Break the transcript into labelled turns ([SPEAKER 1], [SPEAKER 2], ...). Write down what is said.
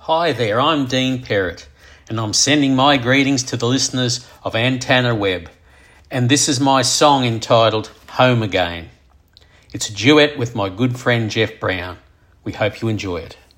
[SPEAKER 1] Hi there, I'm Dean Perrott, and I'm sending my greetings to the listeners of Antenna Web. And this is my song entitled Home Again. It's a duet with my good friend Jeff Brown. We hope you enjoy it.